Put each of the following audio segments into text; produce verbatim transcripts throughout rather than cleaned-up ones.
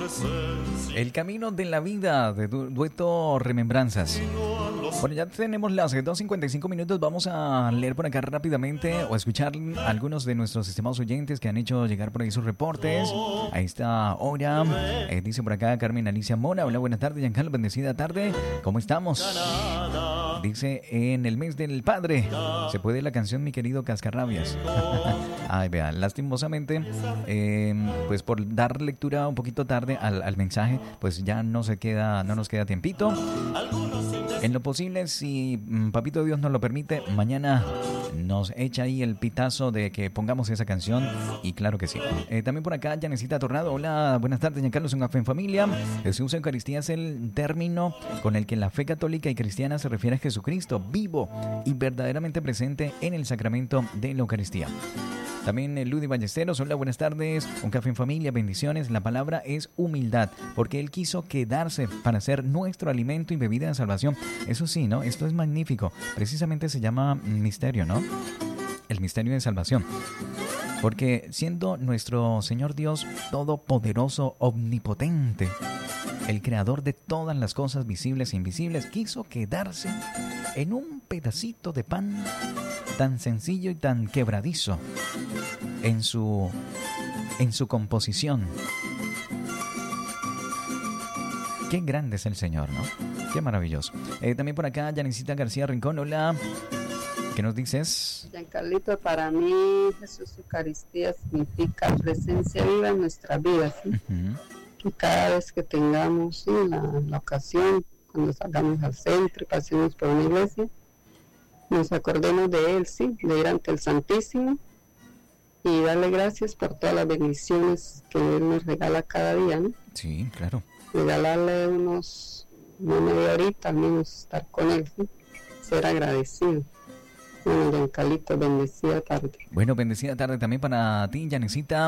El camino de la vida de du- dueto Remembranzas. Bueno, ya tenemos las dos cincuenta y cinco minutos. Vamos a leer por acá rápidamente o a escuchar algunos de nuestros estimados oyentes que han hecho llegar por ahí sus reportes a esta hora. Eh, dice por acá Carmen Alicia Mona. Hola, buenas tardes, Giancarlo. Bendecida tarde. ¿Cómo estamos? Dice, en el mes del padre se puede la canción Mi querido Cascarrabias. Ay, vea, lastimosamente, eh, pues por dar lectura un poquito tarde al, al mensaje, pues ya no se queda, no nos queda tiempito. En lo posible, si mm, Papito Dios nos lo permite, mañana nos echa ahí el pitazo de que pongamos esa canción, y claro que sí. Eh, también por acá, Yanecita Tornado. Hola, buenas tardes, Giancarlo, en Café en Familia. Jesús Eucaristía es el término con el que la fe católica y cristiana se refiere a Jesucristo, vivo y verdaderamente presente en el sacramento de la Eucaristía. También eh, Ludy Ballesteros, hola, buenas tardes, un café en familia, bendiciones. La palabra es humildad, porque Él quiso quedarse para ser nuestro alimento y bebida de salvación. Eso sí, ¿no? Esto es magnífico. Precisamente se llama misterio, ¿no? El misterio de salvación. Porque siendo nuestro Señor Dios todopoderoso, omnipotente, el creador de todas las cosas visibles e invisibles, quiso quedarse en un pedacito de pan tan sencillo y tan quebradizo en su, en su composición. Qué grande es el Señor, ¿no? Qué maravilloso. Eh, también por acá, Yanecita García Rincón, hola. ¿Qué nos dices? Giancarlito, para mí Jesús Eucaristía significa presencia viva en nuestras vidas, ¿sí? Uh-huh. Y cada vez que tengamos, ¿sí?, la, la ocasión, cuando salgamos al centro y pasemos por una iglesia, nos acordemos de Él, sí, de ir ante el Santísimo y darle gracias por todas las bendiciones que Él nos regala cada día, ¿no? Sí, claro. Regalarle unos, una media horita al menos estar con Él, ¿sí? Ser agradecido. Bueno, Giancarlito, bendecida tarde. Bueno, bendecida tarde también para ti, Yanecita.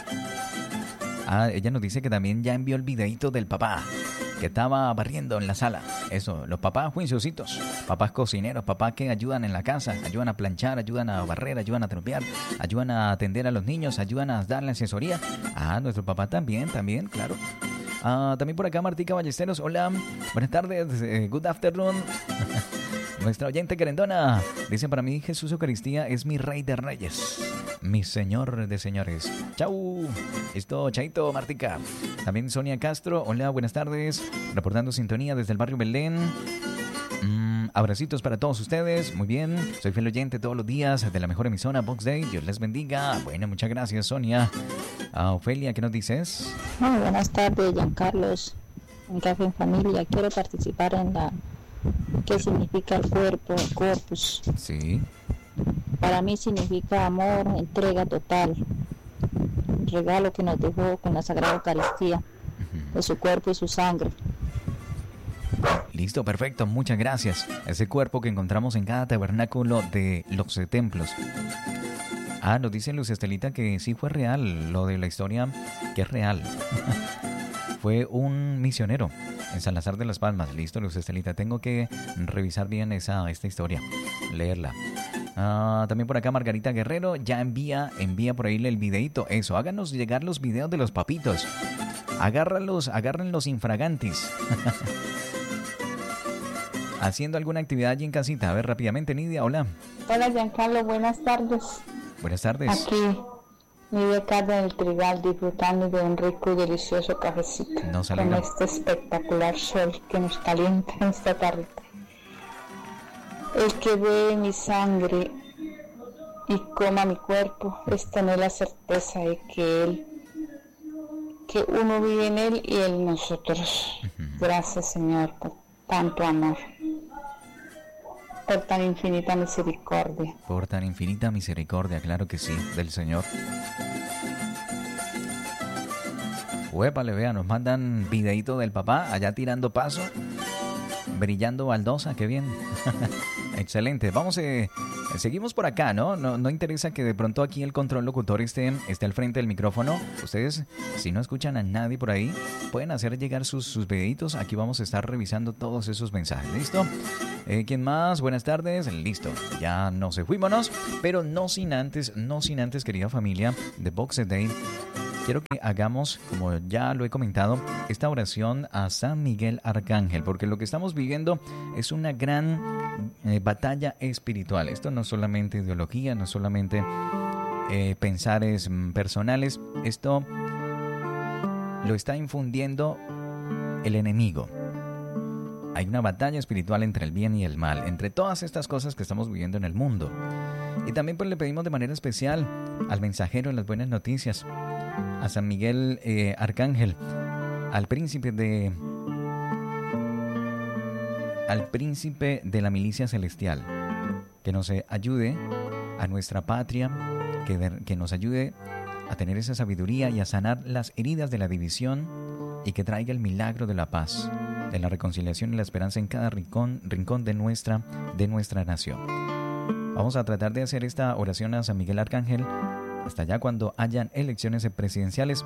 Ah, ella nos dice que también ya envió el videito del papá que estaba barriendo en la sala. Eso, los papás juiciositos, papás cocineros, papás que ayudan en la casa, ayudan a planchar, ayudan a barrer, ayudan a trapear, ayudan a atender a los niños, ayudan a darle asesoría. Ah, nuestro papá también, también, claro. Ah, también por acá Martica Ballesteros, hola, buenas tardes, eh, good afternoon. Nuestra oyente querendona dice, para mí Jesús Eucaristía es mi Rey de Reyes, mi Señor de Señores. Chau. Listo, chaito, Martica. También Sonia Castro, hola, buenas tardes. Reportando sintonía desde el barrio Belén. Mm, abracitos para todos ustedes. Muy bien, soy fiel oyente todos los días de la mejor emisora Box Day. Dios les bendiga. Bueno, muchas gracias, Sonia. Ah, Ofelia, ¿qué nos dices? Muy buenas tardes, Giancarlos. En Café en Familia. Quiero participar en la... ¿Qué significa el cuerpo, el corpus? Sí. Para mí significa amor, entrega total. El regalo que nos dejó con la Sagrada Eucaristía, uh-huh, de su cuerpo y su sangre. Listo, perfecto, muchas gracias. Ese cuerpo que encontramos en cada tabernáculo de los templos. Ah, nos dice Luz Estelita que sí fue real, lo de la historia, que es real. Fue un misionero en Salazar de las Palmas. Listo, Luz Estelita, tengo que revisar bien esa, esta historia, leerla. Ah, también por acá Margarita Guerrero ya envía, envía por ahí el videito. Eso, háganos llegar los videos de los papitos. Agárralos, agarren los infragantis. Haciendo alguna actividad allí en casita. A ver, rápidamente, Nidia, hola. Hola, Giancarlo, buenas tardes. Buenas tardes. Aquí, Nidia Carmen del Trigal, disfrutando de un rico y delicioso cafecito. Nos con alegra. este espectacular sol que nos calienta esta tarde. El que bebe mi sangre y coma mi cuerpo es tener la certeza de que él, que uno vive en él y él en nosotros. Uh-huh. Gracias, Señor, por tanto amor, por tan infinita misericordia. Por tan infinita misericordia, claro que sí, del Señor. Huépale, vea, nos mandan videíto del papá allá tirando paso, brillando baldosa, qué bien. Excelente, vamos, eh, seguimos por acá, ¿no? ¿no? No interesa que de pronto aquí el control locutor esté, esté al frente del micrófono. Ustedes, si no escuchan a nadie por ahí, pueden hacer llegar sus, sus videitos. Aquí vamos a estar revisando todos esos mensajes, ¿listo? Eh, ¿Quién más? Buenas tardes, listo, ya no se fuímonos, pero no sin antes, no sin antes, querida familia de Box Day, quiero que hagamos, como ya lo he comentado, esta oración a San Miguel Arcángel, porque lo que estamos viviendo es una gran eh, batalla espiritual. Esto no es solamente ideología, no es solamente eh, pensares personales, esto lo está infundiendo el enemigo. Hay una batalla espiritual entre el bien y el mal, entre todas estas cosas que estamos viviendo en el mundo. Y también pues le pedimos de manera especial al mensajero de las buenas noticias, a San Miguel eh, Arcángel, al príncipe de al príncipe de la milicia celestial, que nos ayude a nuestra patria, que, de, que nos ayude a tener esa sabiduría y a sanar las heridas de la división y que traiga el milagro de la paz, de la reconciliación y la esperanza en cada rincón, rincón de nuestra, de nuestra nación. Vamos a tratar de hacer esta oración a San Miguel Arcángel hasta ya cuando hayan elecciones presidenciales,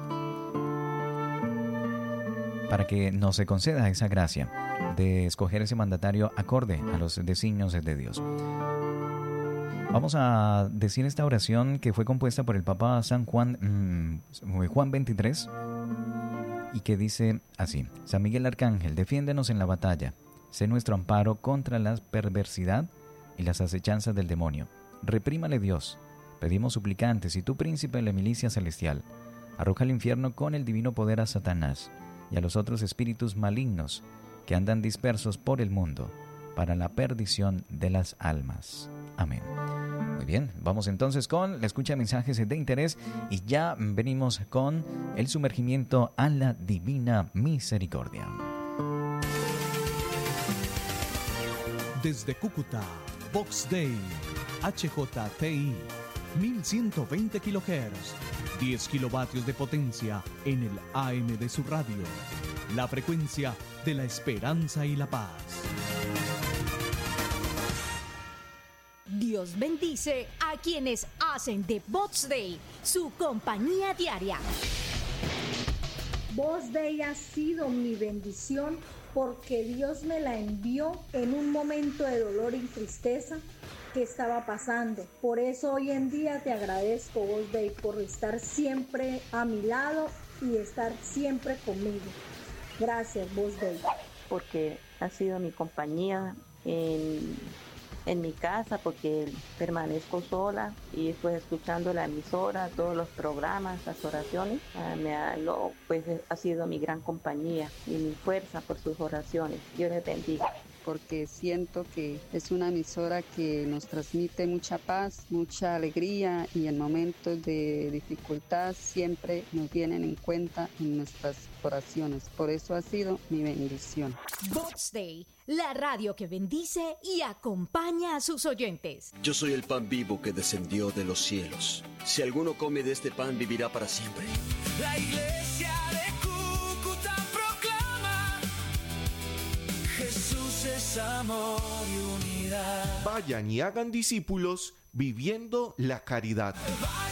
para que nos se conceda esa gracia de escoger ese mandatario acorde a los designios de Dios. Vamos a decir esta oración que fue compuesta por el Papa San Juan, mmm, Juan veintitrés, y que dice así: San Miguel Arcángel, defiéndenos en la batalla, sé nuestro amparo contra la perversidad y las acechanzas del demonio. Reprímale Dios, pedimos suplicantes, y tú, príncipe de la milicia celestial, arroja al infierno con el divino poder a Satanás y a los otros espíritus malignos que andan dispersos por el mundo para la perdición de las almas. Amén. Muy bien, vamos entonces con la escucha de mensajes de interés y ya venimos con el sumergimiento a la divina misericordia. Desde Cúcuta, Vox Day, H J T I, mil ciento veinte kilohertz, diez kilovatios de potencia en el A M de su radio. La frecuencia de la esperanza y la paz. Dios bendice a quienes hacen de Vox Day su compañía diaria. Vox Day ha sido mi bendición porque Dios me la envió en un momento de dolor y tristeza que estaba pasando. Por eso hoy en día te agradezco, Vox Day, por estar siempre a mi lado y estar siempre conmigo. Gracias, Vox Day. Porque ha sido mi compañía en, en mi casa, porque permanezco sola y pues escuchando la emisora, todos los programas, las oraciones, uh, me ha, lo, pues ha sido mi gran compañía y mi fuerza por sus oraciones. Dios les bendiga. Porque siento que es una emisora que nos transmite mucha paz, mucha alegría, y en momentos de dificultad siempre nos tienen en cuenta en nuestras oraciones. Por eso ha sido mi bendición. Vox Day, la radio que bendice y acompaña a sus oyentes. Yo soy el pan vivo que descendió de los cielos. Si alguno come de este pan, vivirá para siempre. La iglesia de Cúcuta proclama: Jesús es amor y unidad. Vayan y hagan discípulos viviendo la caridad.